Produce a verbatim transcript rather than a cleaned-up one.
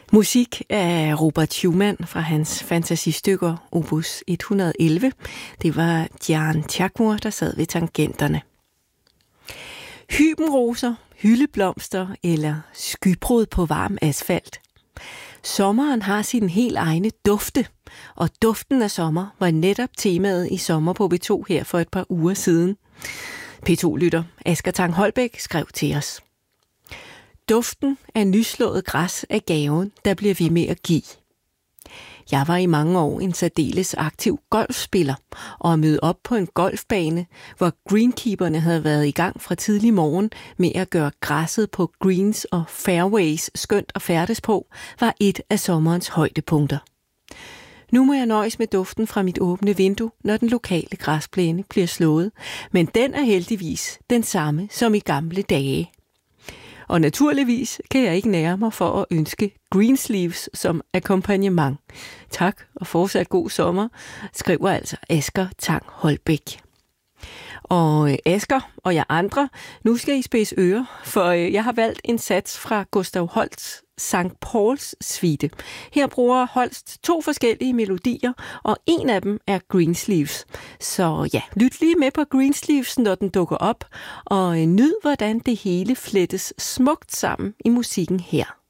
Musik af Robert Schumann fra hans fantasistykker opus et hundrede og elleve. Det var Jan Tjagmur, der sad ved tangenterne. Hybenroser, hyldeblomster eller skybrud på varm asfalt. Sommeren har sin helt egne dufte, og duften af sommer var netop temaet i Sommer på B to her for et par uger siden. P to-lytter Asger Tang Holbæk skrev til os. Duften af nyslået græs er gaven, der bliver vi med at give. Jeg var i mange år en særdeles aktiv golfspiller og mødte op på en golfbane, hvor greenkeeperne havde været i gang fra tidlig morgen med at gøre græsset på greens og fairways skønt at færdes på, var et af sommerens højdepunkter. Nu må jeg nøjes med duften fra mit åbne vindue, når den lokale græsplæne bliver slået, men den er heldigvis den samme som i gamle dage. Og naturligvis kan jeg ikke nære mig for at ønske Greensleeves som akkompagnement. Tak og fortsat god sommer, skriver altså Asger Tang Holbæk. Og Asger og jeg andre, nu skal I spidse ører, for jeg har valgt en sats fra Gustav Holsts Sankt Pauls suite. Her bruger Holst to forskellige melodier, og en af dem er Greensleeves. Så ja, lyt lige med på Greensleeves, når den dukker op, og nyd, hvordan det hele flettes smukt sammen i musikken her.